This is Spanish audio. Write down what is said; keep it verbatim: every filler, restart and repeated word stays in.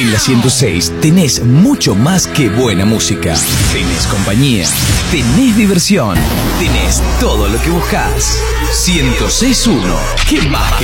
En la ciento seis tenés mucho más que buena música. Tenés compañía, tenés diversión, tenés todo lo que buscás. ciento seis punto uno. ¿Qué más querés?